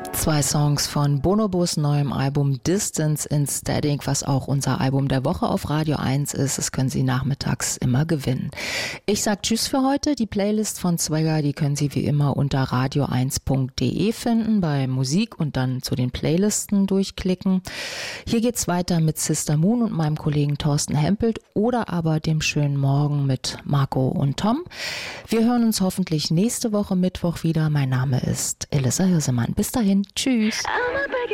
2 Songs von Bonobos neuem Album Distance in Static, was auch unser Album der Woche auf Radio 1 ist. Das können Sie nachmittags immer gewinnen. Ich sag Tschüss für heute. Die Playlist von Swagger, die können Sie wie immer unter radio1.de finden, bei Musik und dann zu den Playlisten durchklicken. Hier geht's weiter mit Sister Moon und meinem Kollegen Thorsten Hempelt oder aber dem schönen Morgen mit Marco und Tom. Wir hören uns hoffentlich nächste Woche Mittwoch wieder. Mein Name ist Elissa Hirsemann. Bis dahin. Tschüss.